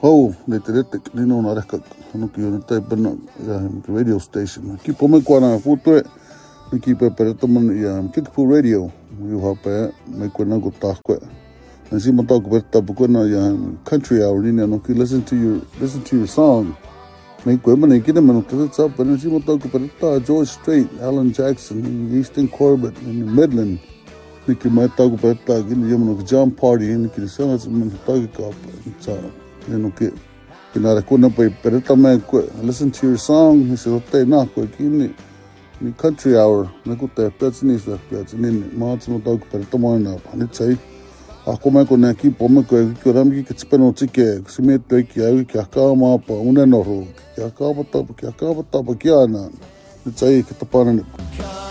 Hau, ne te retek, nino na reka, hanuki o na taipana, radio station. Ki po me kwana putue, ni ki pe peretaman i Kickapoo Radio, you hape, me kwana go tahkwe. Na si mo tau ko pereta po kwana country hour, nini anoki, listen to your song. Me kwe mana ikina manu kata up, na si mo tau ko pereta, George Strait, Alan Jackson, Easton Corbett, Midland. Niki mai tau ko pereta, kini yamano ka jam party, niki sanga sa manu tau ka apa, Kinara kuna pa pereta me ko listen to your song he said te na ko kini ni country hour me ko te petsini sa petsini maats mo tau pereta mo na ani chai ako me ko na ki po me ko ram ki kitspeno tike sime te ki ai ki aka ma pa una no ro ki aka pa ta ki ana ni chai ki ta pa na